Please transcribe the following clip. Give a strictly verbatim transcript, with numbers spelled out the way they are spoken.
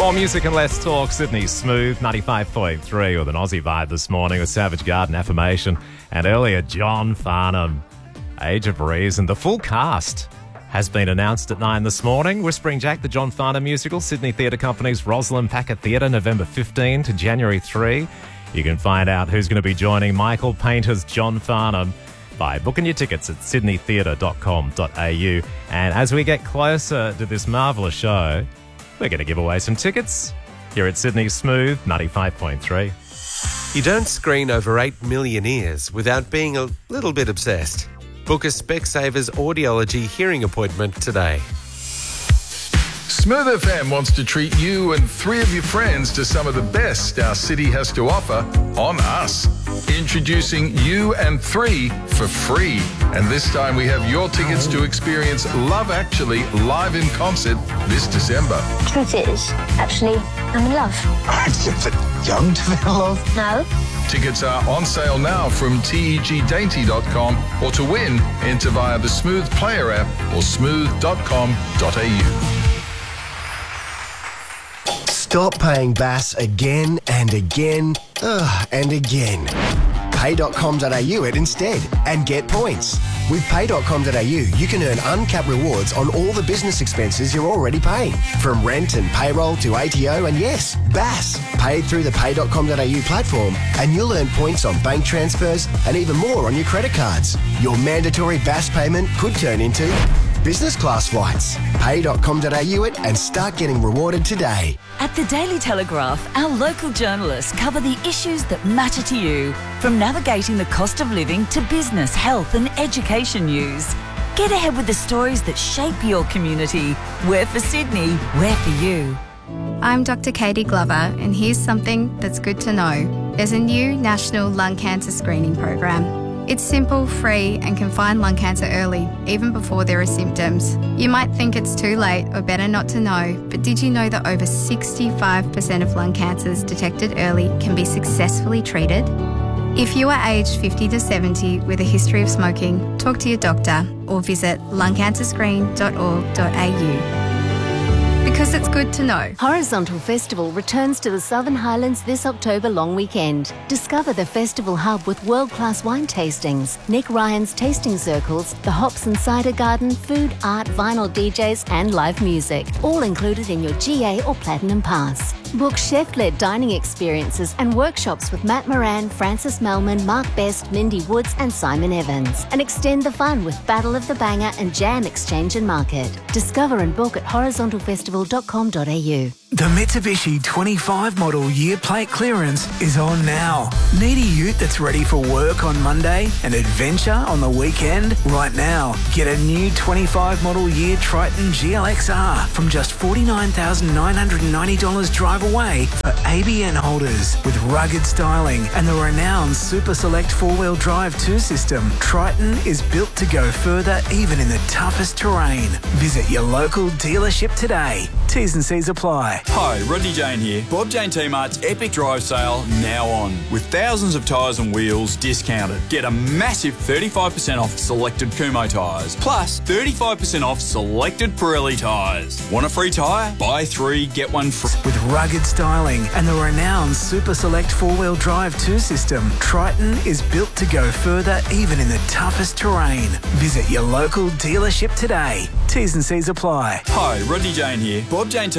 More music and less talk. Sydney Smooth, ninety-five point three with an Aussie vibe this morning with Savage Garden, Affirmation, and earlier John Farnham, Age of Reason. The full cast has been announced at nine this morning. Whispering Jack, the John Farnham musical, Sydney Theatre Company's Rosalind Packer Theatre, November fifteenth to January third. You can find out who's going to be joining Michael Painter's John Farnham by booking your tickets at sydney theatre dot com dot a u. And as we get closer to this marvellous show, we're going to give away some tickets here at Sydney Smooth, ninety-five point three. You don't screen over eight million ears without being a little bit obsessed. Book a Specsavers Audiology hearing appointment today. Smooth F M wants to treat you and three of your friends to some of the best our city has to offer on us. Introducing You and Three for free. And this time we have your tickets to experience Love Actually live in concert this December. Truth is, actually, I'm in love. Is it young to be in love? No. Tickets are on sale now from teg dainty dot com, or to win, enter via the Smooth Player app or smooth dot com dot a u. Stop paying Bass again and again, ugh, and again. pay dot com dot a u it instead and get points. With pay dot com dot a u, you can earn uncapped rewards on all the business expenses you're already paying, from rent and payroll to A T O and, yes, Bass. Paid through the pay dot com dot a u platform, and you'll earn points on bank transfers and even more on your credit cards. Your mandatory Bass payment could turn into business class flights. pay dot com dot a u it and start getting rewarded today. At the Daily Telegraph, our local journalists cover the issues that matter to you, from navigating the cost of living to business, health and education news. Get ahead with the stories that shape your community. We're for Sydney, we're for you. I'm Doctor Katie Glover, and here's something that's good to know. There's a new national lung cancer screening program. It's simple, free, and can find lung cancer early, even before there are symptoms. You might think it's too late or better not to know, but did you know that over sixty-five percent of lung cancers detected early can be successfully treated? If you are aged fifty to seventy with a history of smoking, talk to your doctor or visit lung cancer screen dot org dot a u. Because it's good to know. Horizontal Festival returns to the Southern Highlands this October long weekend. Discover the festival hub with world-class wine tastings, Nick Ryan's tasting circles, the Hops and Cider Garden, food, art, vinyl D Js and live music. All included in your G A or Platinum Pass. Book chef-led dining experiences and workshops with Matt Moran, Francis Melman, Mark Best, Mindy Woods and Simon Evans. And extend the fun with Battle of the Banger and Jam Exchange and Market. Discover and book at horizontal festival dot com dot a u. The Mitsubishi twenty-five model year plate clearance is on now. Need a ute that's ready for work on Monday and adventure on the weekend? Right now, get a new twenty-five model year Triton G L X R from just forty-nine thousand nine hundred ninety dollars drive away for A B N holders. With rugged styling and the renowned Super Select four-wheel drive two system, Triton is built to go further even in the toughest terrain. Visit your local dealership today. T's and C's apply. Hi, Rodney Jane here. Bob Jane T-Mart's Epic Drive Sale now on, with thousands of tyres and wheels discounted. Get a massive thirty-five percent off selected Kumho tyres, plus thirty-five percent off selected Pirelli tyres. Want a free tyre? Buy three, get one free. With rugged styling and the renowned Super Select four-wheel drive two system, Triton is built to go further even in the toughest terrain. Visit your local dealership today. T's and C's apply. Hi, Rodney Jane here. Bob Jane